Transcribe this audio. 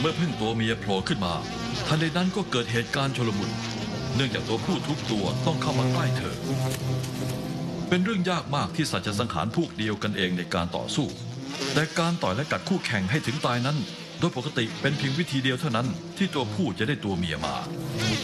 เมื่อพึ่งตัวเมียโผล่ขึ้นมาทันใดนั้นก็เกิดเหตุการณ์ชุลมุนเนื่องจากตัวผู้ทุกตัวต้องเข้ามาใกล้เธอเป็นเรื่องยากมากที่สัตว์จะสังหารพวกเดียวกันเองในการต่อสู้แต่การต่อยและกัดคู่แข่งให้ถึงตายนั้นโดยปกติเป็นเพียงวิธีเดียวเท่านั้นที่ตัวผู้จะได้ตัวเมียมา